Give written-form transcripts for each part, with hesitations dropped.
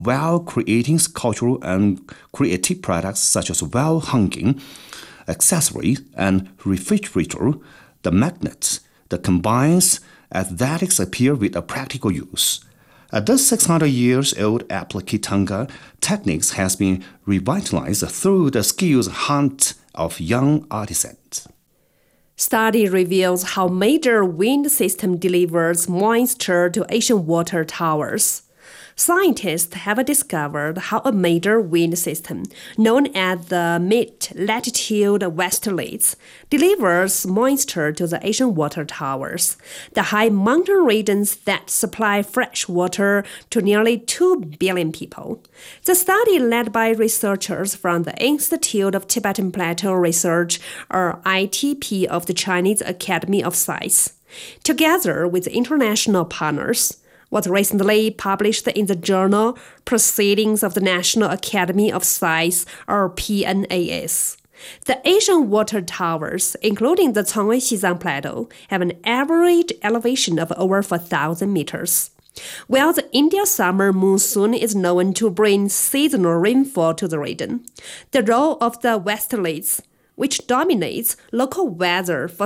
while creating cultural and creative products such as wall hanging, accessories, and refrigerator, the magnet that combines aesthetics appeal with a practical use. This 600 years old applique tanga techniques has been revitalized through the skills hunt of young artisans. Study reveals how major wind system delivers moisture to ocean water towers. Scientists have discovered how a major wind system, known as the mid-latitude westerlies, delivers moisture to the ocean water towers, the high mountain regions that supply fresh water to nearly 2 billion people. The study, led by researchers from the Institute of Tibetan Plateau Research, or ITP, of the Chinese Academy of Science, together with international partners, was recently published in the journal Proceedings of the National Academy of Science, or PNAS. The Asian water towers, including the Congwei Xizang Plateau, have an average elevation of over 4,000 meters. While the Indian summer monsoon is known to bring seasonal rainfall to the region, the role of the westerlies, which dominates local weather for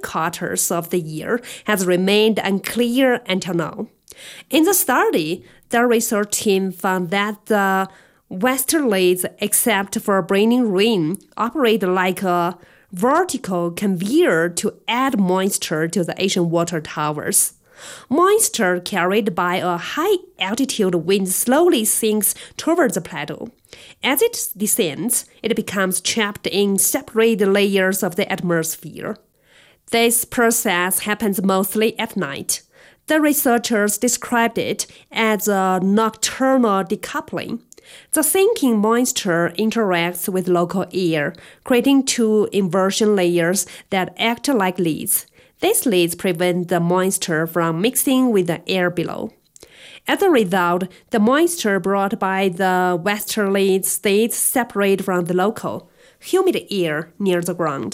3/4 of the year, has remained unclear until now. In the study, the research team found that the westerlies, except for bringing rain, operate like a vertical conveyor to add moisture to the ocean water towers. Moisture carried by a high-altitude wind slowly sinks towards the plateau. As it descends, it becomes trapped in separate layers of the atmosphere. This process happens mostly at night. The researchers described it as a nocturnal decoupling. The sinking moisture interacts with local air, creating 2 inversion layers that act like leads. These leads prevent the moisture from mixing with the air below. As a result, the moisture brought by the westerlies stays separate from the local, humid air near the ground.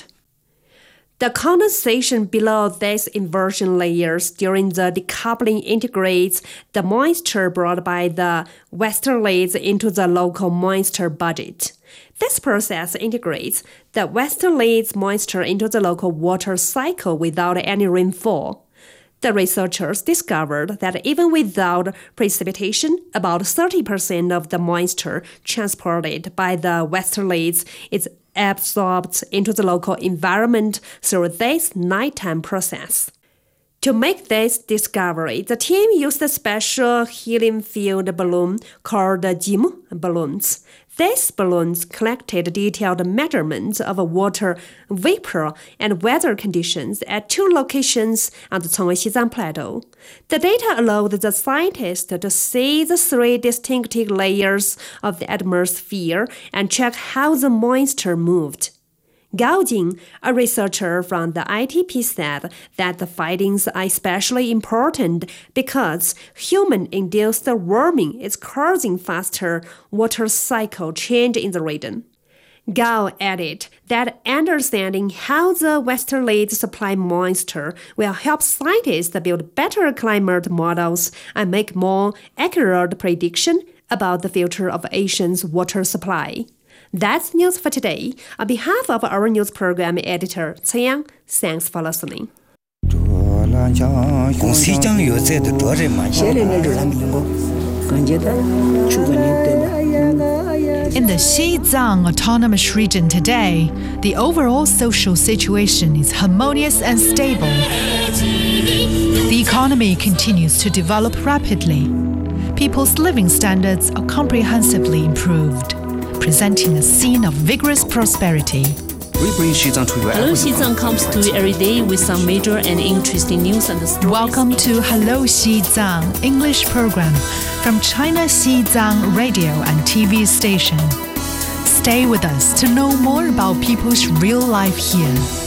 The condensation below these inversion layers during the decoupling integrates the moisture brought by the westerlies into the local moisture budget. This process integrates the westerlies moisture into the local water cycle without any rainfall. The researchers discovered that even without precipitation, about 30% of the moisture transported by the westerlies is absorbed into the local environment through this nighttime process. To make this discovery, the team used a special helium-filled balloon called JIM balloons. These balloons collected detailed measurements of water vapor and weather conditions at 2 locations on the Congwei Xizang Plateau. The data allowed the scientists to see the 3 distinctive layers of the atmosphere and check how the moisture moved. Gao Jing, a researcher from the ITP, said that the findings are especially important because human-induced warming is causing faster water cycle change in the region. Gao added that understanding how the westerlies supply moisture will help scientists build better climate models and make more accurate predictions about the future of Asia's water supply. That's news for today. On behalf of our news program editor, Cai Yang, thanks for listening. In the Xizang Autonomous Region today, the overall social situation is harmonious and stable. The economy continues to develop rapidly. People's living standards are comprehensively improved, presenting a scene of vigorous prosperity. We bring Xizang to you Hello Xizang comes to you every day with some major and interesting news and stories. Welcome to Hello Xizang English program from China Xizang radio and TV station. Stay with us to know more about people's real life here.